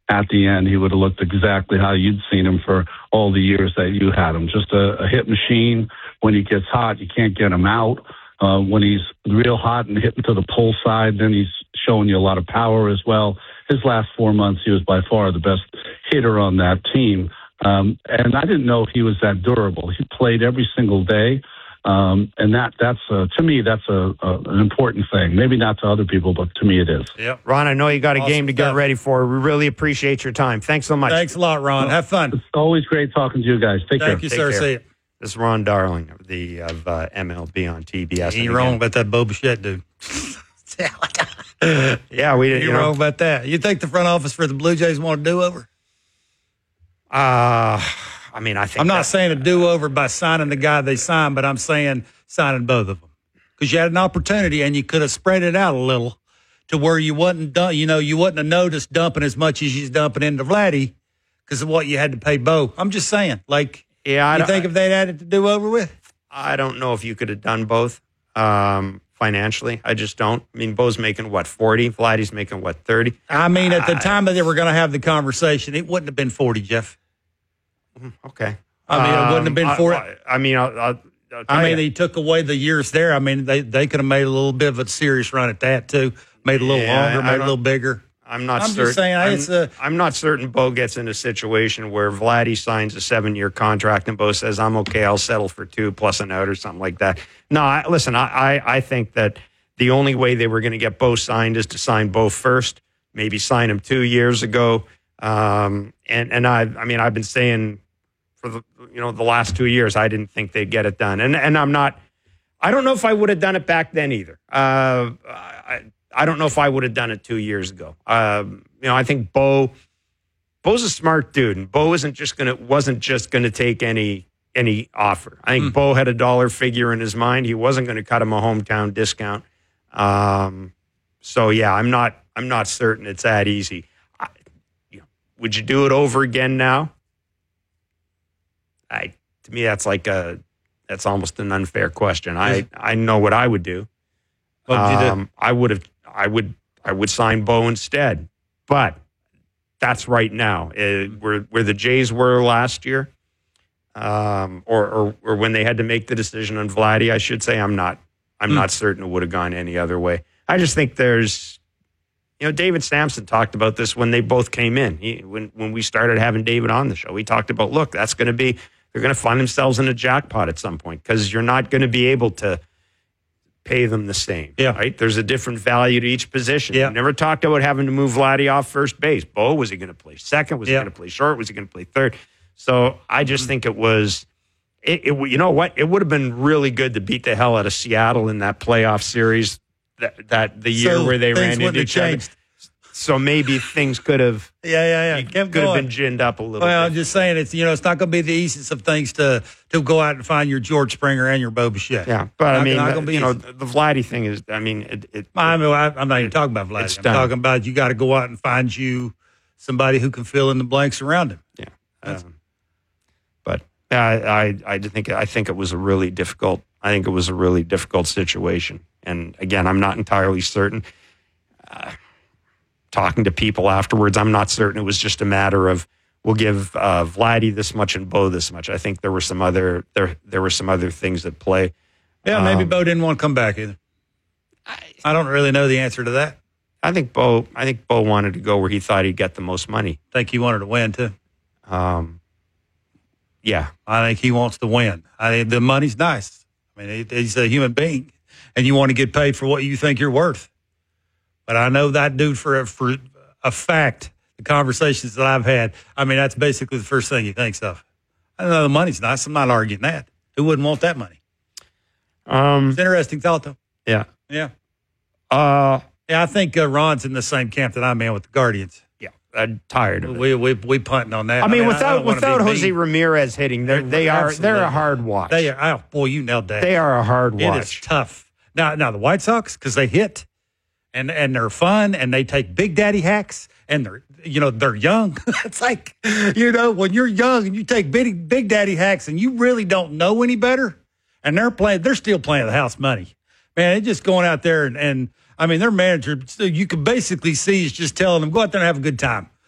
at the end, he would have looked exactly how you'd seen him for all the years that you had him. Just a hit machine. When he gets hot, you can't get him out. When he's real hot and hitting to the pull side, then he's showing you a lot of power as well. His last 4 months, he was by far the best hitter on that team. And I didn't know if he was that durable. He played every single day. And that's to me, that's an important thing. Maybe not to other people, but to me it is. Yeah, Ron, I know you got a game to get ready for. We really appreciate your time. Thanks so much. Thanks a lot, Ron. Have fun. It's always great talking to you guys. Take care. Thank you, sir. See you. This is Ron Darling of MLB on TBS. You're wrong about that Bo Bichette dude. Yeah, we didn't. You're wrong about that. You think the front office for the Blue Jays want a do-over? I think I'm not saying a do-over by signing the guy they signed, but I'm saying signing both of them because you had an opportunity and you could have spread it out a little to where you wouldn't have noticed dumping as much as you're dumping into Vladdy because of what you had to pay Bo. I'm just saying, you think if they'd had it to do over with? I don't know if you could have done both financially. I just don't. I mean, Bo's making, 40? Vladdy's making, 30? I mean, at the time that they were going to have the conversation, it wouldn't have been 40, Jeff. Okay. It wouldn't have been 40. He he took away the years there. I mean, they could have made a little bit of a serious run at that, too. Made it a little longer, made it a little bigger. I'm not certain. Just saying, I'm not certain Bo gets in a situation where Vladdy signs a 7-year contract and Bo says, I'm okay, I'll settle for 2 plus an out or something like that. No, I think that the only way they were going to get Bo signed is to sign Bo first, maybe sign him 2 years ago. And I've been saying for the last 2 years, I didn't think they'd get it done. And I don't know if I would have done it back then either. I don't know if I would have done it 2 years ago. I think Bo's a smart dude, and Bo wasn't just gonna take any offer. I think Bo had a dollar figure in his mind. He wasn't going to cut him a hometown discount. So yeah, I'm not certain it's that easy. Would you do it over again now? To me, that's that's almost an unfair question. I know what I would do. What would you do? I would sign Bo instead, but that's right now. Where the Jays were last year, or when they had to make the decision on Vladdy, I should say, I'm not certain it would have gone any other way. I just think there's, David Sampson talked about this when they both came in. When we started having David on the show, he talked about, look, they're going to find themselves in a jackpot at some point because you're not going to be able to pay them the same. Yeah. Right? There's a different value to each position. Yeah. You never talked about having to move Vladdy off first base. Bo, was he going to play second? Was he going to play short? Was he going to play third? So I just think it was, you know what? It would have been really good to beat the hell out of Seattle in that playoff series that the year where they ran into each other. So maybe things could have could have been ginned up a little bit. I'm just saying it's not going to be the easiest of things to go out and find your George Springer and your Bo Bichette. Yeah, but the Vladdy thing is, I'm not even talking about Vladdy. I'm talking about you got to go out and find you somebody who can fill in the blanks around him. Yeah, but I think it was a really difficult. I think it was a really difficult situation, and again, I'm not entirely certain. Talking to people afterwards, I'm not certain it was just a matter of we'll give Vladdy this much and Bo this much. I think there were some other things at play. Yeah, maybe Bo didn't want to come back either. I don't really know the answer to that. I think Bo wanted to go where he thought he'd get the most money. Think he wanted to win too. Yeah, I think he wants to win. I think the money's nice. I mean, he's a human being, and you want to get paid for what you think you're worth. But I know that dude for a fact, the conversations that I've had, that's basically the first thing he thinks of. I know the money's nice. I'm not arguing that. Who wouldn't want that money? It's an interesting thought, though. Yeah. Yeah. I think Ron's in the same camp that I'm in with the Guardians. Yeah. I'm tired of it. We punting on that. Without Jose Ramirez hitting, they're a hard watch. They are. Oh, boy, you nailed that. They are a hard watch. It is tough. Now the White Sox, because they hit. And they're fun, and they take big daddy hacks, and they're young. It's like, when you're young and you take big daddy hacks, and you really don't know any better, and they're still playing the house money. Man, they're just going out there and their manager, you can basically see is just telling them, go out there and have a good time.